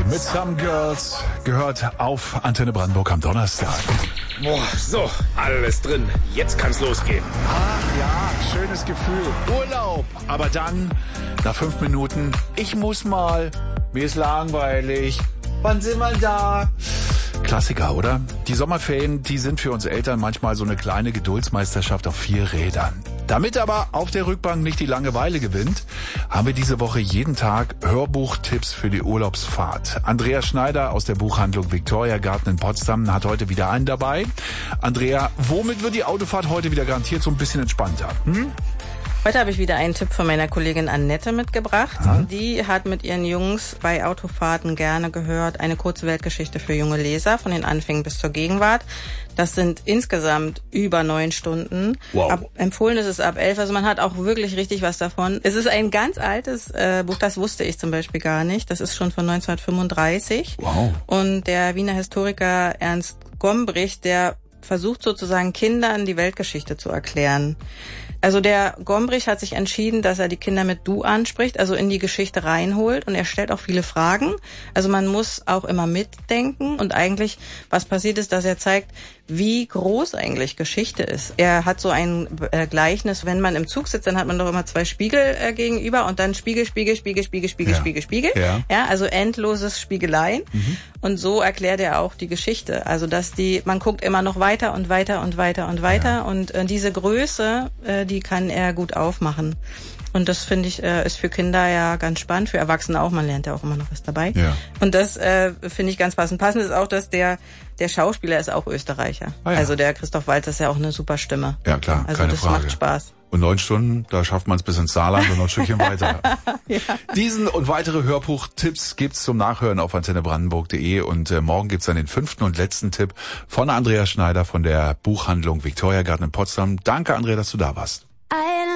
mit Some Girls gehört auf Antenne Brandenburg am Donnerstag. Boah, so, alles drin. Jetzt kann's losgehen. Ach ja, schönes Gefühl. Urlaub. Aber dann, nach 5 Minuten, ich muss mal. Mir ist langweilig. Wann sind wir da? Klassiker, oder? Die Sommerferien, die sind für uns Eltern manchmal so eine kleine Geduldsmeisterschaft auf 4 Rädern. Damit aber auf der Rückbank nicht die Langeweile gewinnt, haben wir diese Woche jeden Tag Hörbuchtipps für die Urlaubsfahrt. Andrea Schneider aus der Buchhandlung Victoria Garten in Potsdam hat heute wieder einen dabei. Andrea, womit wird die Autofahrt heute wieder garantiert so ein bisschen entspannter? Heute habe ich wieder einen Tipp von meiner Kollegin Annette mitgebracht. Ja. Die hat mit ihren Jungs bei Autofahrten gerne gehört, eine kurze Weltgeschichte für junge Leser, von den Anfängen bis zur Gegenwart. Das sind insgesamt über 9 Stunden. Wow. Empfohlen ist es ab 11, also man hat auch wirklich richtig was davon. Es ist ein ganz altes Buch, das wusste ich zum Beispiel gar nicht. Das ist schon von 1935. Wow. Und der Wiener Historiker Ernst Gombrich, der versucht sozusagen Kindern die Weltgeschichte zu erklären. Also der Gombrich hat sich entschieden, dass er die Kinder mit Du anspricht, also in die Geschichte reinholt, und er stellt auch viele Fragen. Also man muss auch immer mitdenken, und eigentlich, was passiert ist, dass er zeigt, wie groß eigentlich Geschichte ist. Er hat so ein Gleichnis, wenn man im Zug sitzt, dann hat man doch immer 2 Spiegel gegenüber und dann Spiegel. Ja. Ja, also endloses Spiegeleien. Und so erklärt er auch die Geschichte. Also dass man guckt immer noch weiter und weiter und weiter und weiter. Ja. Und diese Größe, die kann er gut aufmachen. Und das finde ich ist für Kinder ja ganz spannend, für Erwachsene auch. Man lernt ja auch immer noch was dabei. Ja. Und das finde ich ganz passend. Passend ist auch, dass der Schauspieler ist auch Österreicher. Ah, ja. Also der Christoph Waltz ist ja auch eine super Stimme. Ja klar, also keine das Frage. Macht Spaß. Und 9 Stunden, da schafft man es bis ins Saarland und noch ein Stückchen weiter. Ja. Diesen und weitere Hörbuchtipps gibt's zum Nachhören auf antennebrandenburg.de, und morgen gibt's dann den 5. und letzten Tipp von Andrea Schneider von der Buchhandlung Victoria Garten in Potsdam. Danke, Andrea, dass du da warst.